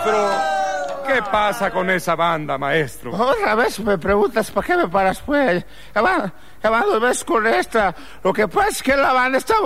maestro. ¿Qué pasa con esa banda, maestro? Otra vez me preguntas para qué me paras, pues. Ya van 2 veces con esta. Lo que pasa es que la banda está